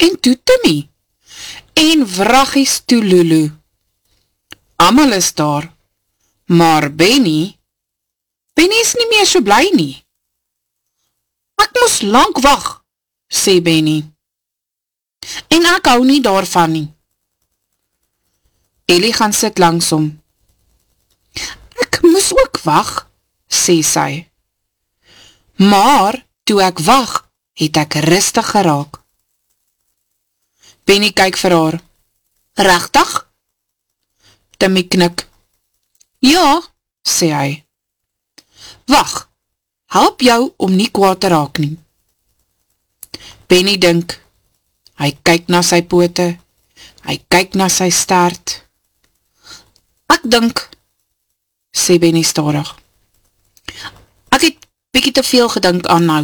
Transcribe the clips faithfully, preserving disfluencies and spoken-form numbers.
en toe Timmy, en Wraggies toe Lulu. Amal is daar, maar Benny, Benny is nie meer so bly nie. Ek moes lang wag, sê Benny. En ek hou nie daarvan nie. Ellie gaan sit langs hom. Ek moes ook wag, sê sy. Maar, toe ek wag, het ek rustig geraak. Benny kyk vir haar. Regtig? Timmy knik. Ja, sê hy. Wag, help jou om nie kwaad te raak nie. Benny dink. Hy kyk na sy pote. Hy kyk na sy staart. Ek dink, sê Benny stadig. Ek het bietjie te veel gedink aan nou.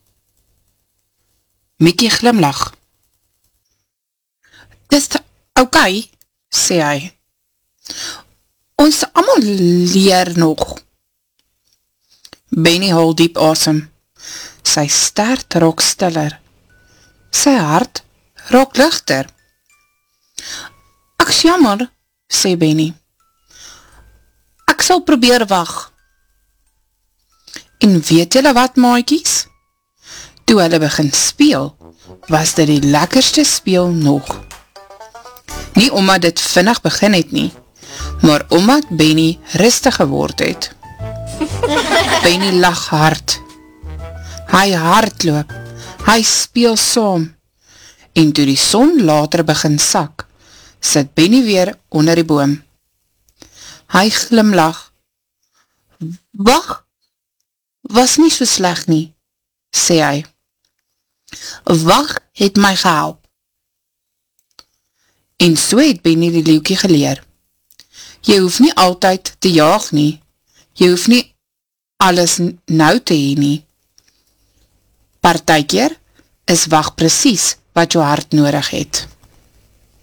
Mickey glimlag. Dis ok, sê hy. Ons allemaal leer nog. Benny haal diep asem. Sy staart raak stiller. Sy hart raak ligter. Ek is jammer, sê Benny. Ek sal probeer wag. En weet julle wat, maatjies? Toe hulle begin speel, was dit die lekkerste speel nog. Nie omdat dit vinnig begin het nie, maar omdat Benny rustig geword het. Benny lag hard. Hy hardloop, hy speel saam. En toe die son later begin sak, sit Benny weer onder die boom. Hy glimlag. Wag, was nie so sleg nie, sê hy. Wag het my gehelp. En so het Benny die leeuwkie geleer. Jy hoef nie altyd te jaag nie. Jy hoef nie alles nou te heen nie. Partykeer is wag precies wat jou hart nodig het.